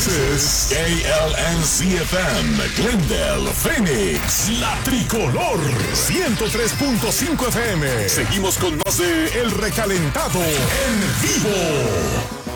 This is KLNC-FM, Glendale, Phoenix, La Tricolor, 103.5 FM. Seguimos con más de El Recalentado en vivo.